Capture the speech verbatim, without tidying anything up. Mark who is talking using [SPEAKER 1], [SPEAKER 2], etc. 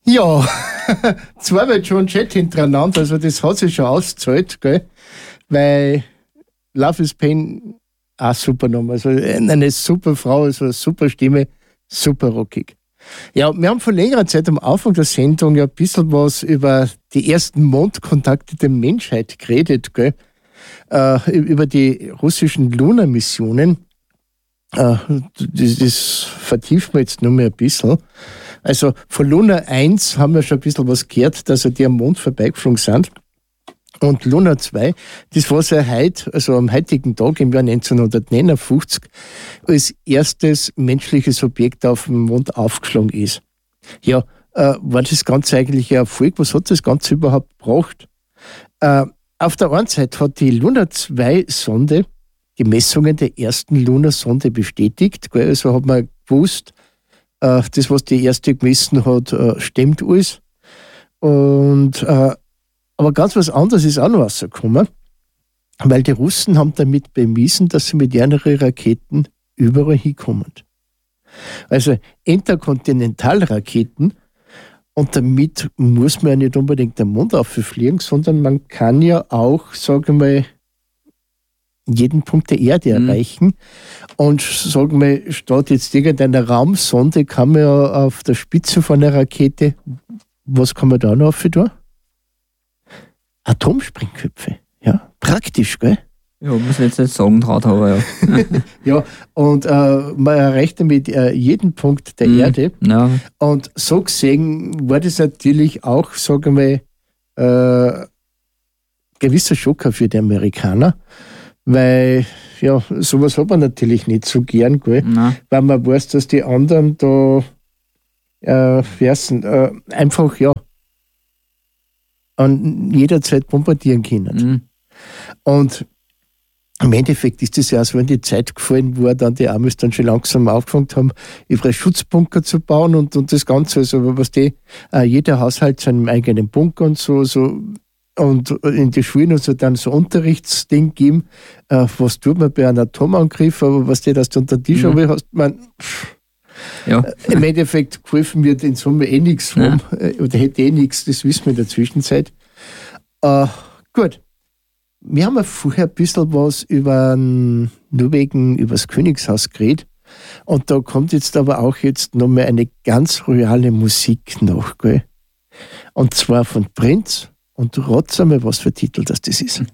[SPEAKER 1] Ja, zweimal John Jett hintereinander, also das hat sich schon ausgezahlt, gell? Weil Love is Pain auch super Name, also eine super Frau, also eine super Stimme, super rockig. Ja, wir haben vor längerer Zeit am Anfang der Sendung ja ein bisschen was über die ersten Mondkontakte der Menschheit geredet, gell? Äh, über die russischen Luna-Missionen. Äh, das, das vertiefen wir jetzt nur mehr ein bisschen. Also von Luna eins haben wir schon ein bisschen was gehört, dass die am Mond vorbeigeflogen sind. Und Luna zwei, das war ja heute, also am heutigen Tag im Jahr neunzehnhundertneunundfünfzig, als erstes menschliches Objekt auf dem Mond aufgeschlagen ist. Ja, äh, war das Ganze eigentlich ein Erfolg? Was hat das Ganze überhaupt gebracht? Äh, auf der einen Seite hat die Luna zwei Sonde die Messungen der ersten Luna-Sonde bestätigt. Gell? Also hat man gewusst, äh, das, was die erste gemessen hat, äh, stimmt alles. Und äh, aber ganz was anderes ist auch noch rausgekommen, weil die Russen haben damit bewiesen, dass sie mit ihren Raketen überall hinkommen. Also Interkontinentalraketen, und damit muss man ja nicht unbedingt am Mond auffliegen, sondern man kann ja auch, sagen wir mal, jeden Punkt der Erde mhm. erreichen. Und sagen wir, statt jetzt irgendeiner Raumsonde kann man ja auf der Spitze von einer Rakete, was kann man da noch für tun? Atomspringköpfe, ja, praktisch, gell?
[SPEAKER 2] Ja, muss ich jetzt nicht sagen, traut aber ja.
[SPEAKER 1] Ja, und äh, man erreicht damit äh, jeden Punkt der mm, Erde.
[SPEAKER 2] Ja.
[SPEAKER 1] Und so gesehen war das natürlich auch, sagen wir mal, äh, gewisser Schocker für die Amerikaner, weil, ja, sowas hat man natürlich nicht so gern, gell?
[SPEAKER 2] Nein.
[SPEAKER 1] Weil man weiß, dass die anderen da äh, wissen, äh, einfach, ja, an jeder Zeit bombardieren können.
[SPEAKER 2] Mhm.
[SPEAKER 1] Und im Endeffekt ist es ja so, wenn die Zeit gefallen war, dann die Amis dann schon langsam angefangen haben, ihre Schutzbunker zu bauen und, und das Ganze, also was die, äh, jeder Haushalt seinen eigenen Bunker und so, so und in die Schulen und so dann so Unterrichtsding geben, äh, was tut man bei einem Atomangriff, aber was die das du unter den Tisch mhm. hast, man, pff,
[SPEAKER 2] ja.
[SPEAKER 1] äh, im Endeffekt geholfen wird in Summe eh nichts rum, ja. oder hätte eh nichts, das wissen wir in der Zwischenzeit. Äh, gut. Wir haben ja vorher ein bisschen was über Norwegen, über das Königshaus geredet. Und da kommt jetzt aber auch jetzt nochmal eine ganz royale Musik nach, gell? Und zwar von Prinz. Und rat's einmal, was für Titel das, das ist.